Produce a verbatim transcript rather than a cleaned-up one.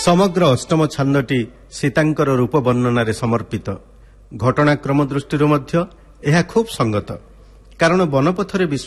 ସମଗ୍ର ଅଷ୍ଟମ ଛାନ୍ଦଟି ସୀତାଙ୍କର ରୂପ ବର୍ଣ୍ଣନାରେ ସମର୍ପିତ। ଘଟଣାକ୍ରମ ଦୃଷ୍ଟିରୁ ମଧ୍ୟ ଏହା ଖୁବ୍ ସଙ୍ଗତ, କାରଣ ବନପଥରେ